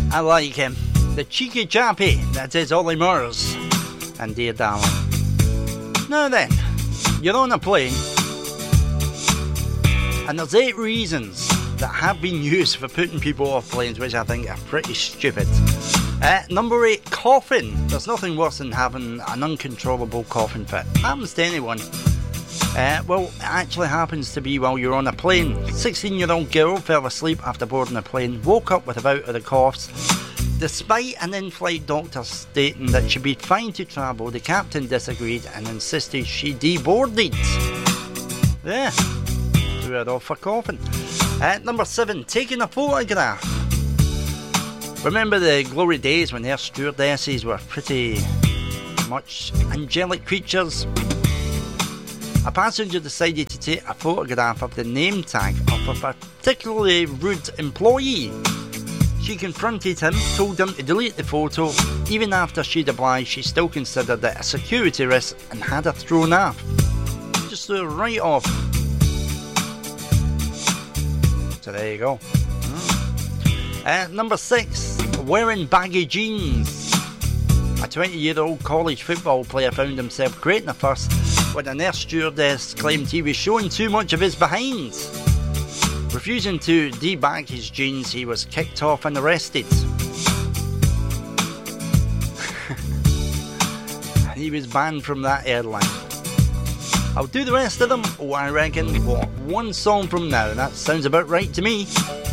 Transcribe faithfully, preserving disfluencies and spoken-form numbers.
I like him. The cheeky chappy that is Ollie Murs and Dear Darling. Now then, you're on a plane, and there's eight reasons that have been used for putting people off planes, which I think are pretty stupid. Uh, number eight, coughing. There's nothing worse than having an uncontrollable coughing fit. Happens to anyone. Uh, well, it actually happens to be while you're on a plane. sixteen-year-old girl fell asleep after boarding a plane, woke up with a bout of the coughs. Despite an in-flight doctor stating that she'd be fine to travel, the captain disagreed and insisted she deboarded. Yeah, threw her off for coughing. Uh, number seven, taking a photograph. Remember the glory days when air stewardesses were pretty much angelic creatures? A passenger decided to take a photograph of the name tag of a particularly rude employee. She confronted him, told him to delete the photo. Even after she'd obliged, she still considered it a security risk and had her thrown off. Just threw her right off. So there you go. Uh, number six, wearing baggy jeans. A twenty-year-old college football player found himself creating a fuss when an air stewardess claimed he was showing too much of his behind. Refusing to debag his jeans, he was kicked off and arrested. He was banned from that airline. I'll do the rest of them, oh, I reckon, what, one song from now. That sounds about right to me.